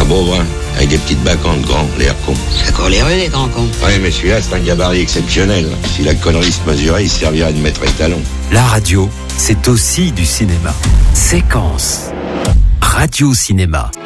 Un beau brun, avec des petites bacchantes grands, l'air con. Ça court les rues, les grands cons. Ouais, mais celui-là, c'est un gabarit exceptionnel. Si la connerie se mesurait, il servirait de maître étalon. La radio, c'est aussi du cinéma. Séquence. Radio Cinéma.